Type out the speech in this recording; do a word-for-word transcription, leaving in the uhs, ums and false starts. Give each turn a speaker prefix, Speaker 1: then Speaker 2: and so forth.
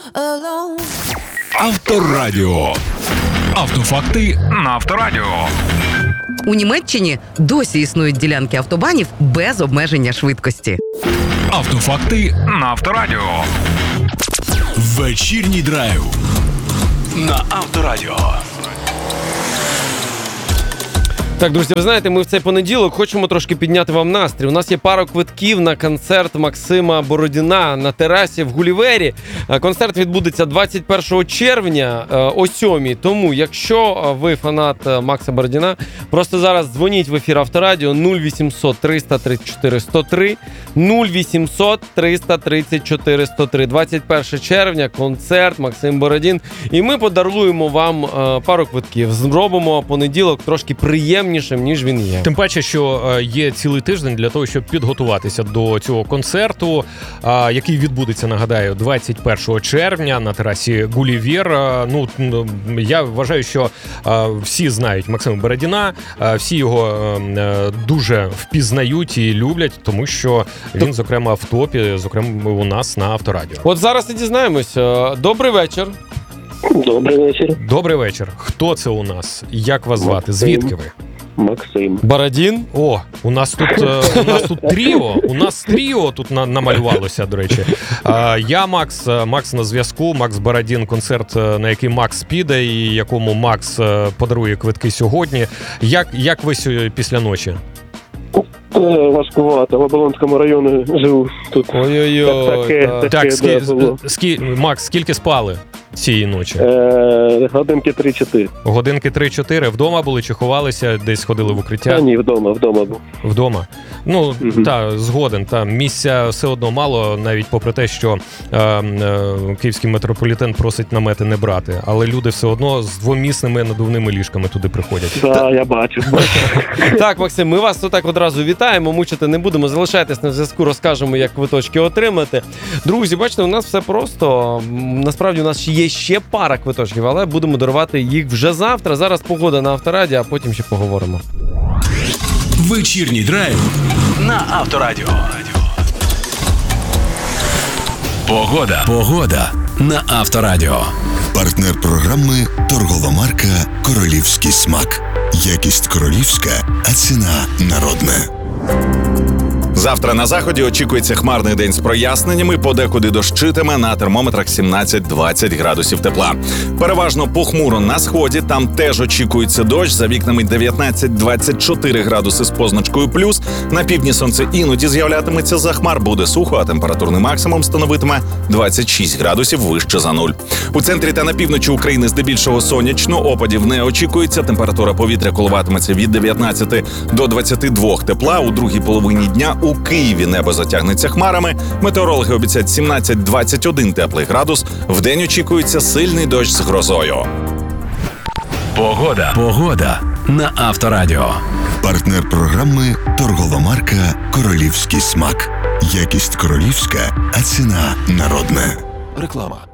Speaker 1: Авторадіо. Автофакти на Авторадіо.
Speaker 2: У Німеччині досі існують ділянки автобанів без обмеження швидкості.
Speaker 1: Автофакти на Авторадіо. Вечірній драйв на Авторадіо.
Speaker 3: Так, друзі, ви знаєте, ми в цей понеділок хочемо трошки підняти вам настрій. У нас є пара квитків на концерт Максима Бородіна на терасі в Гулівері. Концерт відбудеться двадцять першого червня о сьомій. Тому, якщо ви фанат Макса Бородіна, просто зараз дзвоніть в ефір Авторадіо нуль вісімсот триста тридцять чотири сто три, нуль вісімсот триста тридцять чотири сто три. двадцять першого червня концерт Максим Бородін. І ми подаруємо вам пару квитків. Зробимо понеділок трошки приємнішим, ніж він є.
Speaker 4: Тим паче, що є цілий тиждень для того, щоб підготуватися до цього концерту, який відбудеться, нагадаю, двадцять першого червня на терасі Гулівер. Ну, я вважаю, що всі знають Максима Бородіна, всі його дуже впізнають і люблять, тому що він, зокрема, в топі, зокрема, у нас на Авторадіо.
Speaker 3: От зараз і дізнаємось. Добрий вечір.
Speaker 5: Добрий вечір.
Speaker 4: Добрий вечір. Хто це у нас? Як вас звати?
Speaker 5: Максим.
Speaker 4: Звідки ви?
Speaker 5: Максим.
Speaker 3: Бородін?
Speaker 4: О, у нас тут у нас тут тріо. У нас тріо тут на, намалювалося, до речі. А, я Макс, Макс на зв'язку. Макс Бородін, концерт, на який Макс піде і якому Макс подарує квитки сьогодні. Як, як ви сьогодні після ночі?
Speaker 5: Е, важкувато. В Оболонському районі живу тут.
Speaker 3: Ой-ой-ой.
Speaker 5: Таке,
Speaker 3: так.
Speaker 5: таке,
Speaker 4: Так, скі,
Speaker 5: да, було.
Speaker 4: скі, Макс, скільки спали цієї ночі?
Speaker 5: Е, годинки три-чотири.
Speaker 4: Годинки три-чотири. Вдома були чи ховалися, десь ходили в укриття?
Speaker 5: Та ні, вдома, вдома був.
Speaker 4: Вдома. Ну,
Speaker 5: Мгм.
Speaker 4: та, згоден. Та, місця все одно мало, навіть попри те, що е, е, київський метрополітен просить намети не брати. Але люди все одно з двомісними надувними ліжками туди приходять.
Speaker 5: Так, да, я бачу.
Speaker 3: Так, Максим, ми вас отак одразу вітаємо, мучити не будемо. Залишайтесь на зв'язку, розкажемо, як квиточки отримати. Друзі, бачите, у нас все просто. М, Насправді у нас є ще пара квиточків, але будемо дарувати їх вже завтра. Зараз погода на Авторадіо, а потім ще поговоримо.
Speaker 1: Вечірній драйв на Авторадіо. Погода. Погода на Авторадіо.
Speaker 6: Партнер програми – торгова марка «Королівський смак». Якість королівська, а ціна народна.
Speaker 7: Завтра на заході очікується хмарний день з проясненнями, подекуди дощитиме, на термометрах сімнадцять-двадцять градусів тепла. Переважно похмуро на сході, там теж очікується дощ, за вікнами дев'ятнадцять-двадцять чотири градуси з позначкою плюс. На півдні сонце іноді з'являтиметься за хмар, буде сухо, а температурний максимум становитиме двадцять шість градусів вище за нуль. У центрі та на півночі України здебільшого сонячно, опадів не очікується, температура повітря коливатиметься від дев'ятнадцяти до двадцяти двох тепла. У другій половині дня у Києві небо затягнеться хмарами. Метеорологи обіцяють сімнадцять-двадцять один теплий градус. Вдень очікується сильний дощ з грозою.
Speaker 1: Погода. Погода на Авторадіо.
Speaker 6: Партнер програми – торгова марка «Королівський смак». Якість королівська, а ціна народна.
Speaker 1: Реклама.